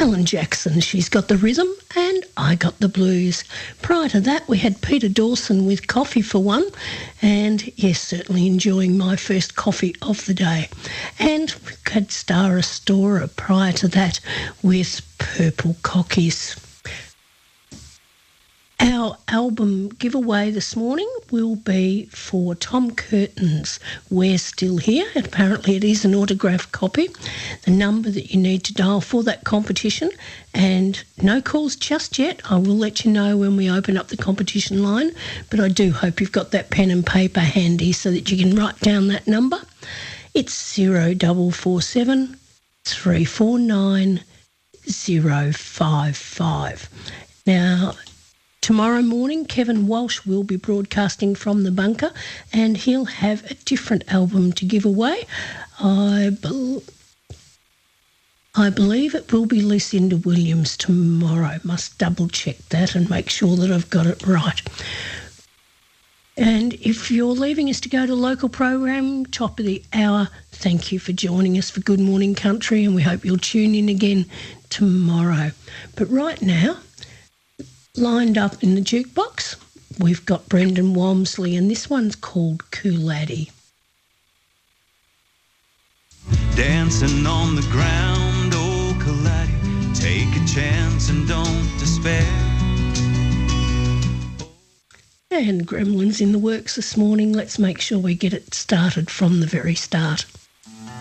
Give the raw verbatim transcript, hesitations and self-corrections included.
Alan Jackson, She's Got the Rhythm, and I Got the Blues. Prior to that, we had Peter Dawson with Coffee for One, and yes, certainly enjoying my first coffee of the day. And we had Star Restorer prior to that with Purple Cockies. Our album giveaway this morning will be for Tom Curtin's We're Still Here. And apparently it is an autographed copy. The number that you need to dial for that competition, and no calls just yet. I will let you know when we open up the competition line, but I do hope you've got that pen and paper handy so that you can write down that number. It's zero double four seven three four nine zero five five. Now, tomorrow morning, Kevin Walsh will be broadcasting from the bunker, and he'll have a different album to give away. I, be- I believe it will be Lucinda Williams tomorrow. Must double check that and make sure that I've got it right. And if you're leaving us to go to local program, top of the hour, thank you for joining us for Good Morning Country, and we hope you'll tune in again tomorrow. But right now, lined up in the jukebox, we've got Brendan Walmsley, and this one's called Cool Laddie. Dancing on the ground, oh cool laddie, take a chance and don't despair. And Gremlins in the works this morning. Let's make sure we get it started from the very start.